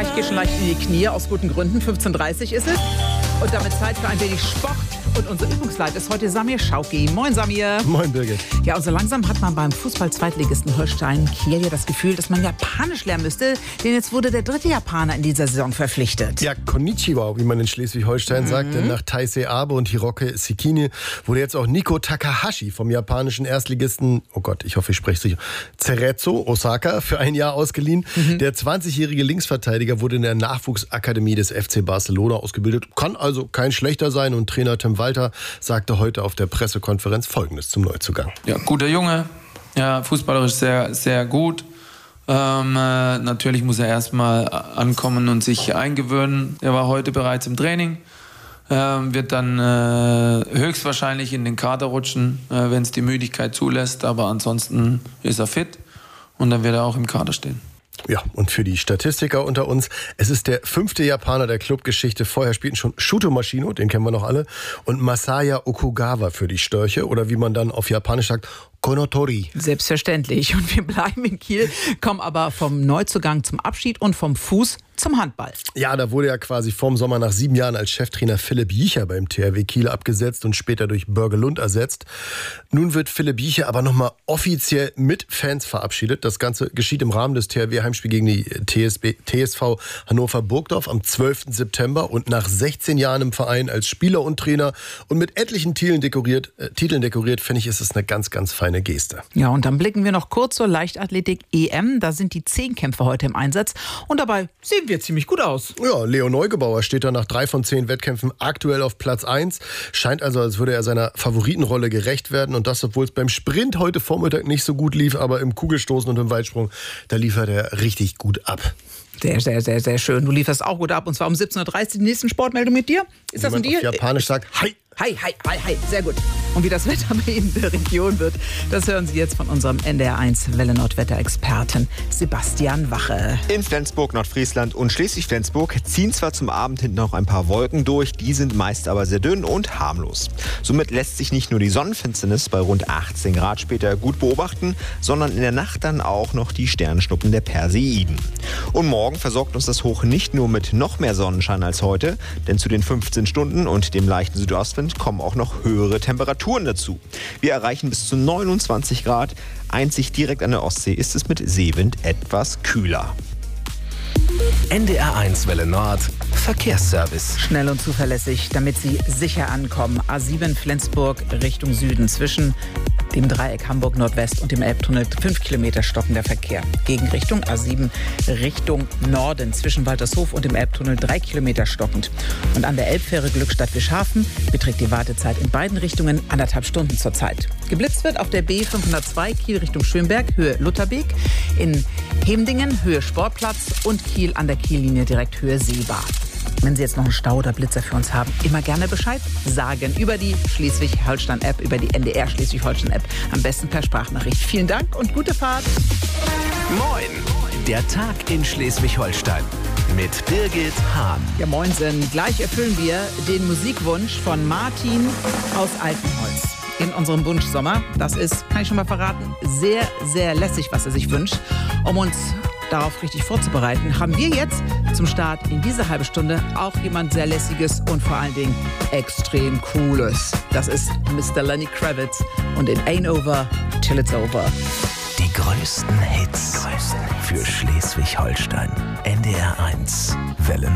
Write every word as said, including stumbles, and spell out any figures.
ich gehe schon leicht in die Knie, aus guten Gründen. fünfzehn Uhr dreißig ist es. Und damit Zeit für ein wenig Sport. Und unser Übungsleiter ist heute Samir Schauki. Moin, Samir. Moin, Birgit. Ja, und so langsam hat man beim Fußball-Zweitligisten Holstein Kiel ja das Gefühl, dass man Japanisch lernen müsste. Denn jetzt wurde der dritte Japaner in dieser Saison verpflichtet. Ja, Konnichiwa, wie man in Schleswig-Holstein mhm. sagt. Denn nach Taisei Abe und Hiroke Sekine wurde jetzt auch Nico Takahashi vom japanischen Erstligisten, oh Gott, ich hoffe, ich spreche es sicher, Cerezo Osaka für ein Jahr ausgeliehen. Mhm. Der zwanzigjährige Linksverteidiger wurde in der Nachwuchsakademie des F C Barcelona ausgebildet. Kann also kein schlechter sein. Und Trainer Tim Walter sagte heute auf der Pressekonferenz Folgendes zum Neuzugang. Ja, guter Junge, ja, fußballerisch sehr, sehr gut. Ähm, äh, natürlich muss er erstmal ankommen und sich eingewöhnen. Er war heute bereits im Training, ähm, wird dann äh, höchstwahrscheinlich in den Kader rutschen, äh, wenn es die Müdigkeit zulässt. Aber ansonsten ist er fit und dann wird er auch im Kader stehen. Ja, und für die Statistiker unter uns, es ist der fünfte Japaner der Clubgeschichte. Vorher spielten schon Shuto Mashino, den kennen wir noch alle, und Masaya Okugawa für die Störche oder wie man dann auf Japanisch sagt, Konotori. Selbstverständlich. Und wir bleiben in Kiel, kommen aber vom Neuzugang zum Abschied und vom Fuß zum Handball. Ja, da wurde ja quasi vorm Sommer nach sieben Jahren als Cheftrainer Philipp Jicher beim T H W Kiel abgesetzt und später durch Börge Lund ersetzt. Nun wird Philipp Jicher aber nochmal offiziell mit Fans verabschiedet. Das Ganze geschieht im Rahmen des T H W-Heimspiels gegen die T S B, T S V Hannover-Burgdorf am zwölften September. Und nach sechzehn Jahren im Verein als Spieler und Trainer und mit etlichen Titeln dekoriert, äh, Titeln dekoriert, finde ich, ist es eine ganz, ganz feine Geste. Ja, und dann blicken wir noch kurz zur Leichtathletik-E M. Da sind die Zehnkämpfer heute im Einsatz. Und dabei sehen wir ziemlich gut aus. Ja, Leo Neugebauer steht da nach drei von zehn Wettkämpfen aktuell auf Platz eins. Scheint also, als würde er seiner Favoritenrolle gerecht werden. Und das, obwohl es beim Sprint heute Vormittag nicht so gut lief, aber im Kugelstoßen und im Weitsprung, da liefert er richtig gut ab. Sehr, sehr, sehr, sehr schön. Du lieferst auch gut ab. Und zwar um siebzehn Uhr dreißig die nächsten Sportmeldung mit dir. Ist Wie das ein Deal? Auf Japanisch sagt, hi. Hi, hi, hi, hi, sehr gut. Und wie das Wetter bei Ihnen in der Region wird, das hören Sie jetzt von unserem N D R eins Welle Nord-Wetterexperten Sebastian Wache. In Flensburg, Nordfriesland und Schleswig-Flensburg ziehen zwar zum Abend hinten noch ein paar Wolken durch, die sind meist aber sehr dünn und harmlos. Somit lässt sich nicht nur die Sonnenfinsternis bei rund achtzehn Grad später gut beobachten, sondern in der Nacht dann auch noch die Sternschnuppen der Perseiden. Und morgen versorgt uns das Hoch nicht nur mit noch mehr Sonnenschein als heute, denn zu den fünfzehn Stunden und dem leichten Südostwind kommen auch noch höhere Temperaturen dazu. Wir erreichen bis zu neunundzwanzig Grad. Einzig direkt an der Ostsee ist es mit Seewind etwas kühler. N D R eins Welle Nord Verkehrsservice. Schnell und zuverlässig, damit Sie sicher ankommen. A sieben Flensburg Richtung Süden zwischen dem Dreieck Hamburg Nordwest und dem Elbtunnel fünf Kilometer stockender Verkehr. Gegenrichtung A sieben Richtung Norden zwischen Waltershof und dem Elbtunnel drei Kilometer stockend. Und an der Elbfähre Glückstadt-Wischhafen beträgt die Wartezeit in beiden Richtungen anderthalb Stunden zurzeit. Geblitzt wird auf der B fünfhundertzwei Kiel Richtung Schönberg, Höhe Lutherbeek, in Hemdingen, Höhe Sportplatz und Kiel an der Kiellinie direkt Höhe Seebad. Wenn Sie jetzt noch einen Stau oder Blitzer für uns haben, immer gerne Bescheid sagen. Über die Schleswig-Holstein-App, über die N D R Schleswig-Holstein-App. Am besten per Sprachnachricht. Vielen Dank und gute Fahrt. Moin, der Tag in Schleswig-Holstein mit Birgit Hahn. Ja, moinsen. Gleich erfüllen wir den Musikwunsch von Martin aus Altenholz. In unserem Wunschsommer. Das ist, kann ich schon mal verraten, sehr, sehr lässig, was er sich wünscht. Um uns darauf richtig vorzubereiten, haben wir jetzt zum Start in diese halbe Stunde auch jemand sehr Lässiges und vor allen Dingen extrem Cooles. Das ist Mister Lenny Kravitz und It Ain't Over Till It's Over. Die größten Hits für Schleswig-Holstein. N D R eins Welle